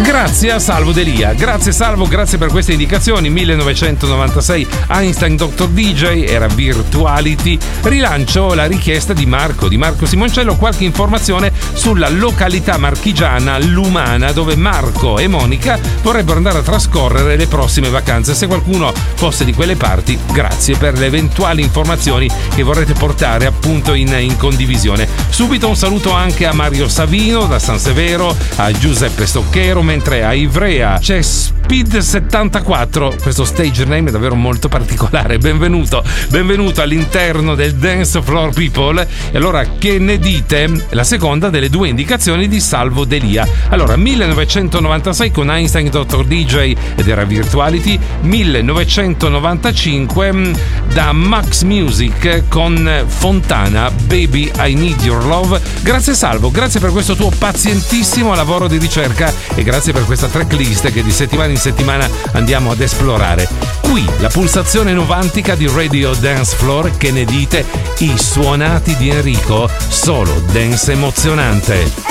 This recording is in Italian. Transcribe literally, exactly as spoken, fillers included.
Grazie a Salvo Delia, grazie Salvo, grazie per queste indicazioni. millenovecentonovantasei Einstein doctor D J era Virtuality. Rilancio la richiesta di Marco, di Marco Simoncello, qualche informazione sulla località marchigiana Lumana dove Marco e Monica vorrebbero andare a trascorrere le prossime vacanze. Se qualcuno fosse di quelle parti, grazie per le eventuali informazioni che vorrete portare appunto in, in condivisione. Subito un saluto anche a Mario Savino da San Severo, a Giuseppe Stocchero, mentre a Ivrea c'è Speed settantaquattro, questo stage name è davvero molto particolare. Benvenuto, benvenuto all'interno del Dance Floor People. E allora, che ne dite? La seconda delle due indicazioni di Salvo Delia. Allora, millenovecentonovantasei con Einstein doctor D J ed era Virtuality. millenovecentonovantacinque da Max Music con Fontana, Baby I Need Your Love. Grazie Salvo, grazie per questo tuo pazientissimo lavoro di ricerca e grazie per questa tracklist che di settimana in settimana andiamo ad esplorare. Qui la pulsazione novantica di Radio Dance Floor. Che ne dite? I suonati di Enrico, solo dance emozionante.